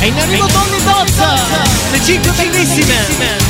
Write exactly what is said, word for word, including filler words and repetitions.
E in arrivo Tony Tozza, le cinque bellissime.